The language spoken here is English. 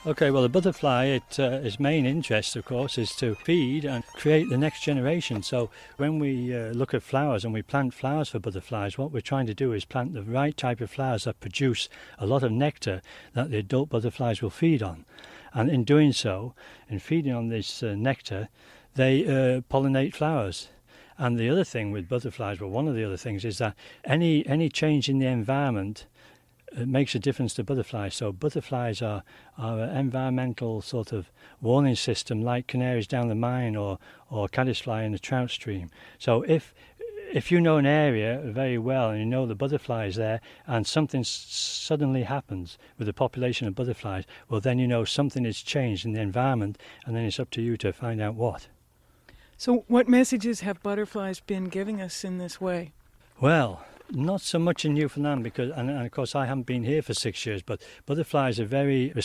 Okay, well, the butterfly, its main interest, of course, is to feed and create the next generation. So when we look at flowers and we plant flowers for butterflies, what we're trying to do is plant the right type of flowers that produce a lot of nectar that the adult butterflies will feed on. And in doing so, in feeding on this nectar, they pollinate flowers. And the other thing with butterflies, well, one of the other things is that any change in the environment it makes a difference to butterflies. So butterflies are an environmental sort of warning system like canaries down the mine or caddisfly in the trout stream. So if you know an area very well and you know the butterflies there and something suddenly happens with the population of butterflies, well then you know something has changed in the environment, and then it's up to you to find out what. So what messages have butterflies been giving us in this way? Well, not so much in Newfoundland because, and of course I haven't been here for 6 years, but butterflies are very